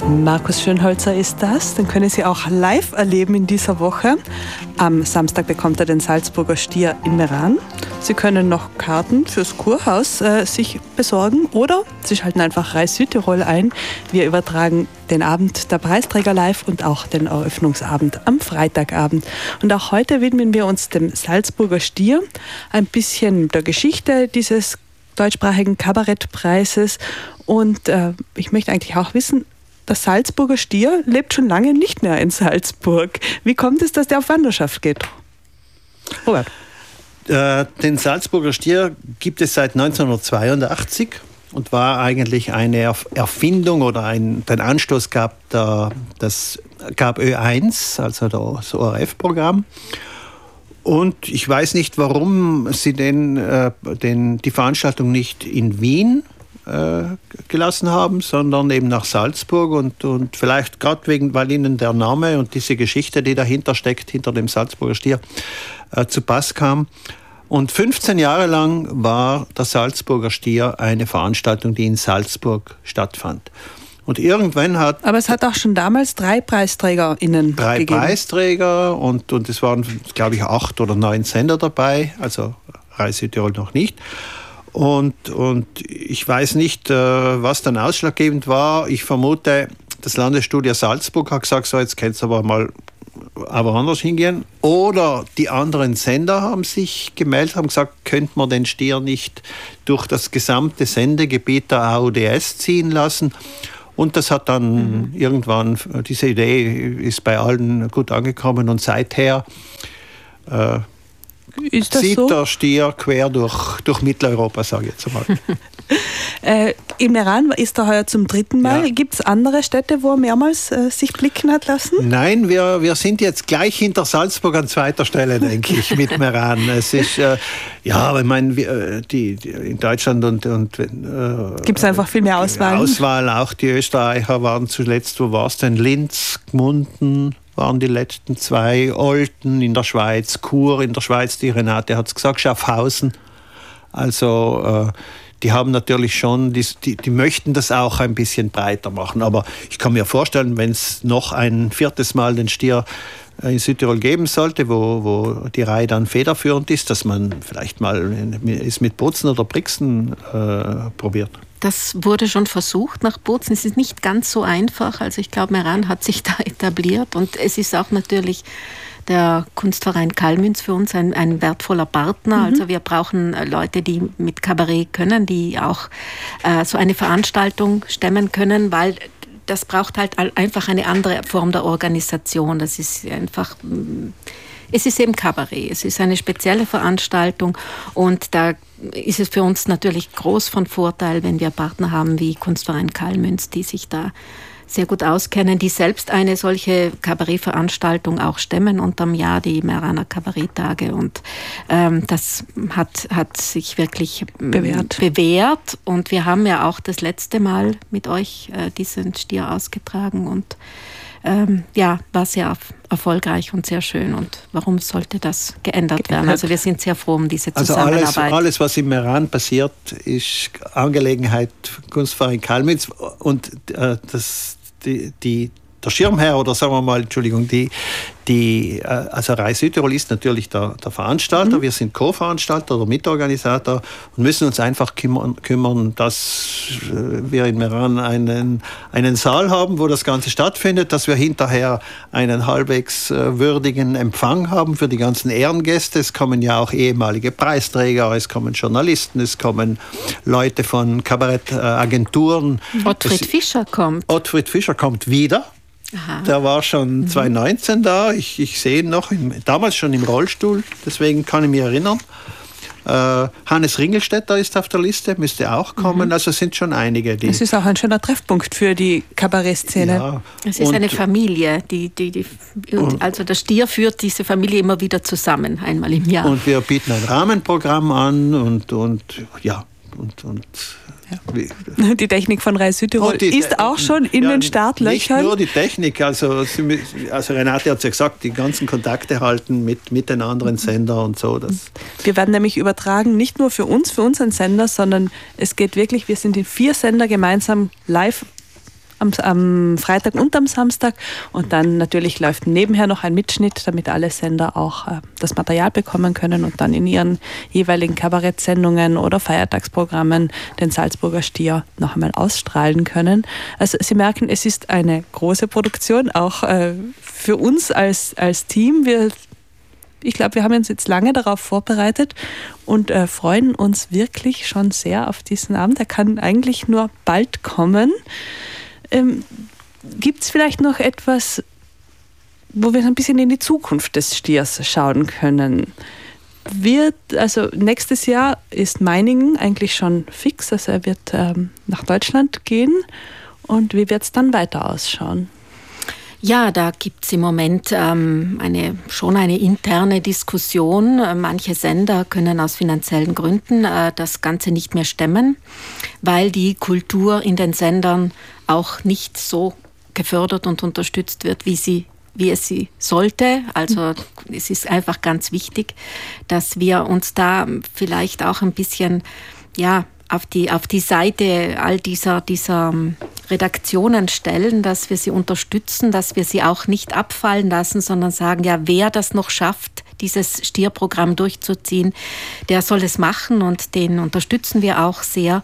Markus Schönholzer ist das. Den können Sie auch live erleben in dieser Woche. Am Samstag bekommt er den Salzburger Stier in Meran. Sie können noch Karten fürs Kurhaus sich besorgen oder Sie schalten einfach Reis Südtirol ein. Wir übertragen den Abend der Preisträger live und auch den Eröffnungsabend am Freitagabend. Und auch heute widmen wir uns dem Salzburger Stier, ein bisschen der Geschichte dieses deutschsprachigen Kabarettpreises. Und ich möchte eigentlich auch wissen, der Salzburger Stier lebt schon lange nicht mehr in Salzburg. Wie kommt es, dass der auf Wanderschaft geht? Robert. Den Salzburger Stier gibt es seit 1982 und war eigentlich eine Erfindung oder den Anstoß gab Ö1, also das ORF-Programm. Und ich weiß nicht, warum sie die Veranstaltung nicht in Wien gelassen haben, sondern eben nach Salzburg und vielleicht gerade weil ihnen der Name und diese Geschichte, die dahinter steckt, hinter dem Salzburger Stier, zu Pass kam. Und 15 Jahre lang war der Salzburger Stier eine Veranstaltung, die in Salzburg stattfand. Und irgendwann Aber es hat auch schon damals 3 PreisträgerInnen gegeben. 3 Preisträger und es waren, glaube ich, 8 oder 9 Sender dabei, also Reis Südtirol noch nicht. Und ich weiß nicht, was dann ausschlaggebend war. Ich vermute, das Landesstudio Salzburg hat gesagt, so jetzt könnt ihr aber mal woanders hingehen. Oder die anderen Sender haben sich gemeldet, haben gesagt, könnte man den Stier nicht durch das gesamte Sendegebiet der AUDS ziehen lassen. Und das hat dann irgendwann, diese Idee ist bei allen gut angekommen und seither zieht so? Der Stier quer durch Mitteleuropa, sage ich jetzt einmal. In Meran ist er heuer zum 3. Mal. Ja. Gibt es andere Städte, wo er mehrmals sich blicken hat lassen? Nein, wir sind jetzt gleich hinter Salzburg an zweiter Stelle, denke ich, mit Meran. Es ist, ich meine, in Deutschland und gibt es einfach viel mehr Auswahl? Auch die Österreicher waren zuletzt, wo war es denn? Linz, Gmunden waren die letzten 2, Olten in der Schweiz, Chur in der Schweiz, die Renate hat es gesagt, Schaffhausen. Also die haben natürlich schon, die möchten das auch ein bisschen breiter machen. Aber ich kann mir vorstellen, wenn es noch ein 4. Mal den Stier in Südtirol geben sollte, wo die Reihe dann federführend ist, dass man vielleicht mal es mit Bozen oder Brixen probiert. Das wurde schon versucht nach Bozen. Es ist nicht ganz so einfach. Also ich glaube, Meran hat sich da etabliert. Und es ist auch natürlich der Kunstverein Kalmünz für uns ein wertvoller Partner. Also wir brauchen Leute, die mit Kabarett können, die auch so eine Veranstaltung stemmen können, weil das braucht halt einfach eine andere Form der Organisation. Das ist einfach... Es ist eben Kabarett, es ist eine spezielle Veranstaltung und da ist es für uns natürlich groß von Vorteil, wenn wir Partner haben wie Kunstverein Kalmünz, die sich da sehr gut auskennen, die selbst eine solche Kabarettveranstaltung auch stemmen unterm Jahr, die Meraner Kabaretttage. Und das hat sich wirklich bewährt. Und wir haben ja auch das letzte Mal mit euch diesen Stier ausgetragen und war sehr erfolgreich und sehr schön. Und warum sollte das geändert werden? Also wir sind sehr froh um diese Zusammenarbeit. Also alles was in Meran passiert, ist Angelegenheit Kunstverein Kalmünz und der Schirmherr oder sagen wir mal, Entschuldigung, also Reis Südtirol ist natürlich der Veranstalter, wir sind Co-Veranstalter oder Mitorganisator und müssen uns einfach kümmern, dass wir in Meran einen Saal haben, wo das Ganze stattfindet, dass wir hinterher einen halbwegs würdigen Empfang haben für die ganzen Ehrengäste. Es kommen ja auch ehemalige Preisträger, es kommen Journalisten, es kommen Leute von Kabarettagenturen. Ottfried Fischer kommt wieder. Aha. Der war schon 2019 da. Ich sehe ihn noch, damals schon im Rollstuhl, deswegen kann ich mich erinnern. Hannes Ringelstetter ist auf der Liste, müsste auch kommen. Also es sind schon einige. Es ist auch ein schöner Treffpunkt für die Kabarettszene. Ja. Es ist eine Familie. Also der Stier führt diese Familie immer wieder zusammen, einmal im Jahr. Und wir bieten ein Rahmenprogramm an und die Technik von Reis Südtirol ist auch schon in den Startlöchern. Nicht nur die Technik, also Renate hat es ja gesagt, die ganzen Kontakte halten mit den anderen Sendern und so. Wir werden nämlich übertragen, nicht nur für unseren Sender, sondern es geht wirklich, wir sind in 4 Sender gemeinsam live am Freitag und am Samstag. Und dann natürlich läuft nebenher noch ein Mitschnitt, damit alle Sender auch das Material bekommen können und dann in ihren jeweiligen Kabarettsendungen oder Feiertagsprogrammen den Salzburger Stier noch einmal ausstrahlen können. Also Sie merken, es ist eine große Produktion, auch für uns als Team. Ich glaube, wir haben uns jetzt lange darauf vorbereitet und freuen uns wirklich schon sehr auf diesen Abend. Er kann eigentlich nur bald kommen. Gibt es vielleicht noch etwas, wo wir ein bisschen in die Zukunft des Stiers schauen können? Also nächstes Jahr ist Meiningen eigentlich schon fix. Also er wird nach Deutschland gehen. Und wie wird es dann weiter ausschauen? Ja, da gibt es im Moment schon eine interne Diskussion. Manche Sender können aus finanziellen Gründen das Ganze nicht mehr stemmen, weil die Kultur in den Sendern auch nicht so gefördert und unterstützt wird, wie es sie sollte. Also es ist einfach ganz wichtig, dass wir uns da vielleicht auch ein bisschen auf die Seite all dieser Redaktionen stellen, dass wir sie unterstützen, dass wir sie auch nicht abfallen lassen, sondern sagen, ja, wer das noch schafft, dieses Stierprogramm durchzuziehen, der soll es machen und den unterstützen wir auch sehr.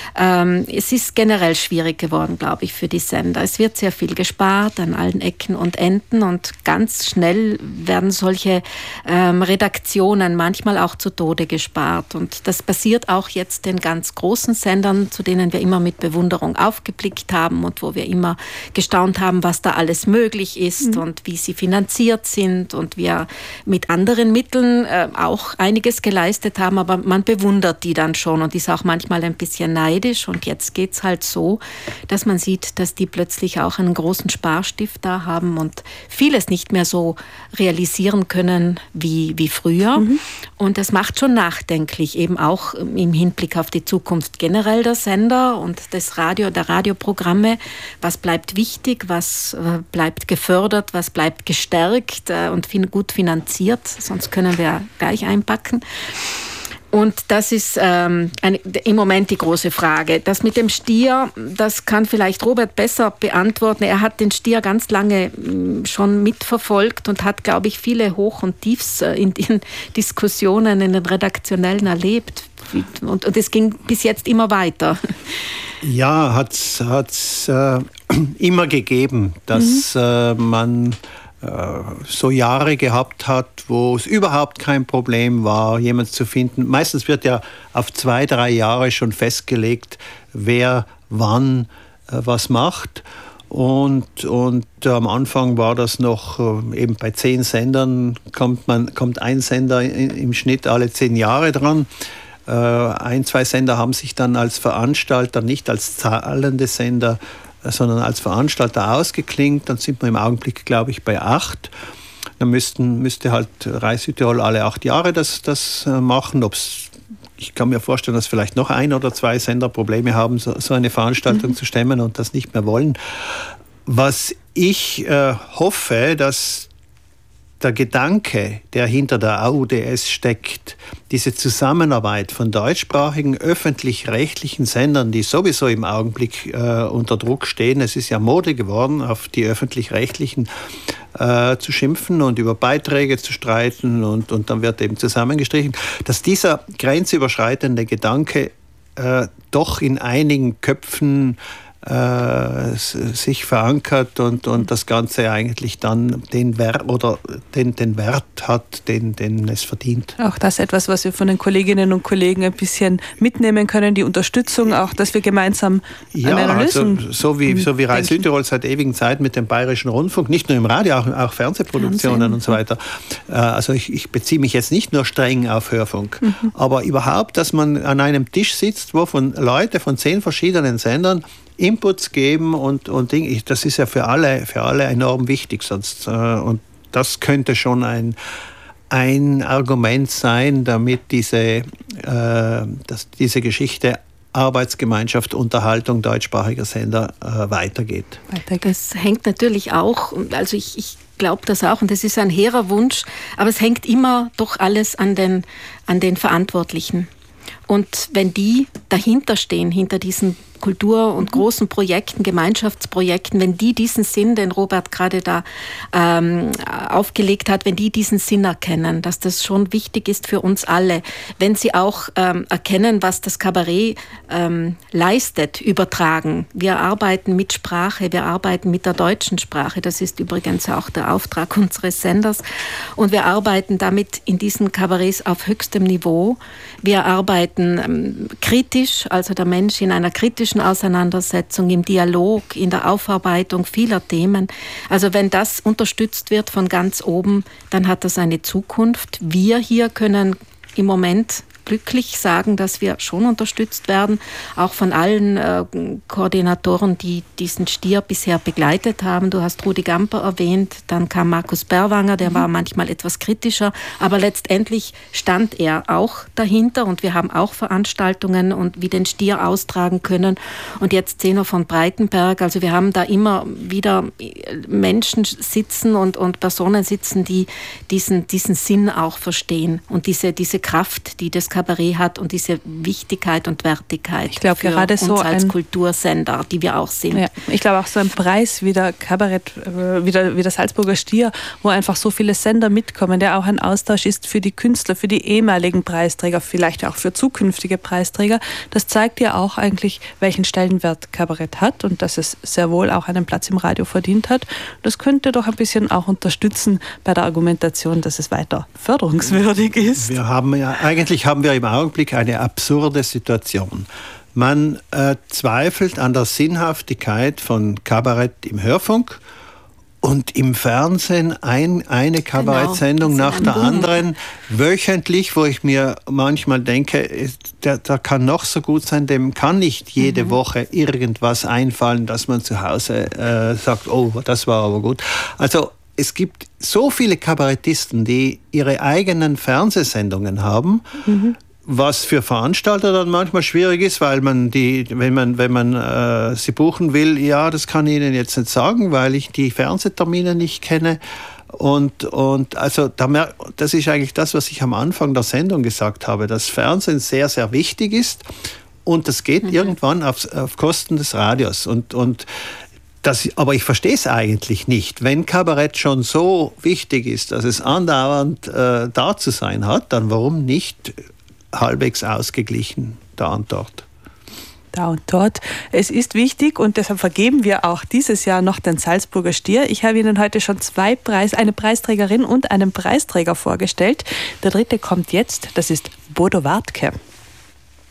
Es ist generell schwierig geworden, glaube ich, für die Sender. Es wird sehr viel gespart an allen Ecken und Enden und ganz schnell werden solche Redaktionen manchmal auch zu Tode gespart. Und das passiert auch jetzt den ganz großen Sendern, zu denen wir immer mit Bewunderung aufgeblickt haben und wo wir immer gestaunt haben, was da alles möglich ist und wie sie finanziert sind und wir mit anderen Mitteln auch einiges geleistet haben, aber man bewundert die dann schon und ist auch manchmal ein bisschen neidisch. Und jetzt geht es halt so, dass man sieht, dass die plötzlich auch einen großen Sparstift da haben und vieles nicht mehr so realisieren können wie früher. Und das macht schon nachdenklich, eben auch im Hinblick auf die Zukunft generell der Sender und der Radioprogramme. Was bleibt wichtig, was bleibt gefördert, was bleibt gestärkt und gut finanziert, sonst können wir gleich einpacken. Und das ist im Moment die große Frage. Das mit dem Stier, das kann vielleicht Robert besser beantworten. Er hat den Stier ganz lange schon mitverfolgt und hat, glaube ich, viele Hoch- und Tiefs in den Diskussionen, in den redaktionellen erlebt. Und es ging bis jetzt immer weiter. Ja, hat's immer gegeben, dass man so Jahre gehabt hat, wo es überhaupt kein Problem war, jemanden zu finden. Meistens wird ja auf 2-3 Jahre schon festgelegt, wer wann was macht. Und am Anfang war das noch, eben bei 10 Sendern kommt ein Sender im Schnitt alle 10 Jahre dran. 1-2 Sender haben sich dann als Veranstalter, nicht als zahlende Sender, sondern als Veranstalter ausgeklingt. Dann sind wir im Augenblick, glaube ich, bei 8. Dann müsste halt Rai Südtirol alle 8 Jahre das machen. Ich kann mir vorstellen, dass vielleicht noch 1 oder 2 Sender Probleme haben, so eine Veranstaltung zu stemmen und das nicht mehr wollen. Was ich hoffe, dass der Gedanke, der hinter der AUDS steckt, diese Zusammenarbeit von deutschsprachigen öffentlich-rechtlichen Sendern, die sowieso im Augenblick unter Druck stehen, es ist ja Mode geworden, auf die öffentlich-rechtlichen zu schimpfen und über Beiträge zu streiten und dann wird eben zusammengestrichen, dass dieser grenzüberschreitende Gedanke doch in einigen Köpfen sich verankert und das Ganze eigentlich dann den Wert hat, den es verdient. Auch das etwas, was wir von den Kolleginnen und Kollegen ein bisschen mitnehmen können, die Unterstützung, auch, dass wir gemeinsam an einer Lösung also so wie Rai Südtirol seit ewigen Zeit mit dem Bayerischen Rundfunk, nicht nur im Radio, auch Fernsehproduktionen und so weiter. Also ich beziehe mich jetzt nicht nur streng auf Hörfunk, aber überhaupt, dass man an einem Tisch sitzt, wo Leute von 10 verschiedenen Sendern Inputs geben und Dinge. Das ist ja für alle enorm wichtig sonst. Und das könnte schon ein Argument sein, damit diese Geschichte Arbeitsgemeinschaft, Unterhaltung deutschsprachiger Sender weitergeht. Das hängt natürlich auch, also ich glaube das auch und das ist ein hehrer Wunsch, aber es hängt immer doch alles an den Verantwortlichen. Und wenn die dahinter stehen, hinter diesen Kultur- und großen Projekten, Gemeinschaftsprojekten, wenn die diesen Sinn, den Robert gerade da aufgelegt hat, wenn die diesen Sinn erkennen, dass das schon wichtig ist für uns alle, wenn sie auch erkennen, was das Kabarett leistet, übertragen. Wir arbeiten mit Sprache, wir arbeiten mit der deutschen Sprache, das ist übrigens auch der Auftrag unseres Senders, und wir arbeiten damit in diesen Kabarets auf höchstem Niveau. Wir arbeiten kritisch, also der Mensch in einer kritischen Auseinandersetzung, im Dialog, in der Aufarbeitung vieler Themen. Also wenn das unterstützt wird von ganz oben, dann hat das eine Zukunft. Wir hier können im Moment glücklich sagen, dass wir schon unterstützt werden, auch von allen Koordinatoren, die diesen Stier bisher begleitet haben. Du hast Rudi Gamper erwähnt, dann kam Markus Berwanger, der war manchmal etwas kritischer, aber letztendlich stand er auch dahinter und wir haben auch Veranstaltungen und wie den Stier austragen können. Und jetzt Zeno von Breitenberg, also wir haben da immer wieder Menschen sitzen und Personen sitzen, die diesen Sinn auch verstehen und diese Kraft, die das Kabarett hat und diese Wichtigkeit und Wertigkeit, ich glaube, für gerade uns so als Kultursender, die wir auch sind. Ja, ich glaube auch so ein Preis wie der Kabarett, wie der Salzburger Stier, wo einfach so viele Sender mitkommen, der auch ein Austausch ist für die Künstler, für die ehemaligen Preisträger, vielleicht auch für zukünftige Preisträger. Das zeigt ja auch eigentlich, welchen Stellenwert Kabarett hat und dass es sehr wohl auch einen Platz im Radio verdient hat. Das könnte doch ein bisschen auch unterstützen bei der Argumentation, dass es weiter förderungswürdig ist. Eigentlich haben wir im Augenblick eine absurde Situation. Man zweifelt an der Sinnhaftigkeit von Kabarett im Hörfunk und im Fernsehen eine Kabarettsendung nach der anderen wöchentlich, wo ich mir manchmal denke, der kann noch so gut sein, dem kann nicht jede Woche irgendwas einfallen, dass man zu Hause sagt, oh, das war aber gut. Also es gibt so viele Kabarettisten, die ihre eigenen Fernsehsendungen haben, was für Veranstalter dann manchmal schwierig ist, weil man wenn man sie buchen will, ja, das kann ich Ihnen jetzt nicht sagen, weil ich die Fernsehtermine nicht kenne. Und also das ist eigentlich das, was ich am Anfang der Sendung gesagt habe, dass Fernsehen sehr, sehr wichtig ist und das geht irgendwann auf Kosten des Radios. Aber ich verstehe es eigentlich nicht. Wenn Kabarett schon so wichtig ist, dass es andauernd da zu sein hat, dann warum nicht halbwegs ausgeglichen da und dort? Da und dort. Es ist wichtig und deshalb vergeben wir auch dieses Jahr noch den Salzburger Stier. Ich habe Ihnen heute schon eine Preisträgerin und einen Preisträger vorgestellt. Der dritte kommt jetzt, das ist Bodo Wartke.